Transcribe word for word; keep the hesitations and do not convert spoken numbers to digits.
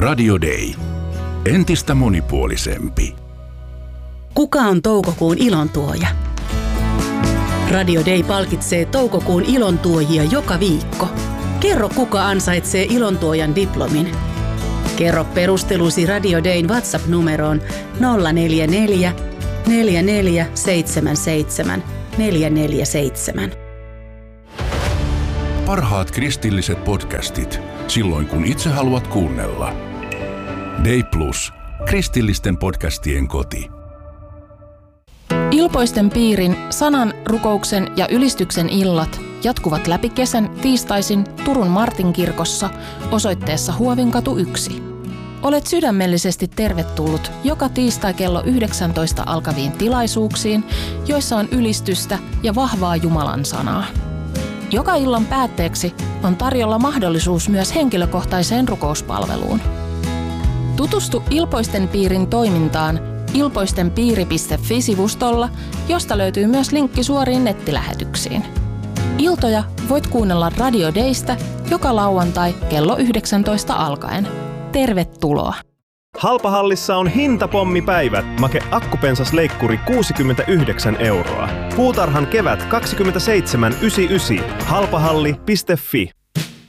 Radio Day. Entistä monipuolisempi. Kuka on toukokuun ilontuoja? Radio Day palkitsee toukokuun ilontuojia joka viikko. Kerro, kuka ansaitsee ilontuojan diplomin. Kerro perustelusi Radio Dayn WhatsApp-numeroon nolla neljä neljä, neljä neljä seitsemän seitsemän, neljä neljä seitsemän. Parhaat kristilliset podcastit, silloin kun itse haluat kuunnella. Day Plus, kristillisten podcastien koti. Ilpoisten piirin sanan, rukouksen ja ylistyksen illat jatkuvat läpi kesän tiistaisin Turun Martinkirkossa osoitteessa Huovinkatu yksi. Olet sydämellisesti tervetullut joka tiistai kello yhdeksäntoista alkaviin tilaisuuksiin, joissa on ylistystä ja vahvaa Jumalan sanaa. Joka illan päätteeksi on tarjolla mahdollisuus myös henkilökohtaiseen rukouspalveluun. Tutustu Ilpoisten piirin toimintaan ilpoistenpiiri piste fi-sivustolla, josta löytyy myös linkki suoriin nettilähetyksiin. Iltoja voit kuunnella Radio Daystä joka lauantai kello yhdeksäntoista alkaen. Tervetuloa! Halpahallissa on hintapommipäivät. Make akkupensasleikkuri kuusikymmentäyhdeksän euroa. Puutarhan kevät kaksikymmentäseitsemän yhdeksänkymmentäyhdeksän. halpahalli piste fi.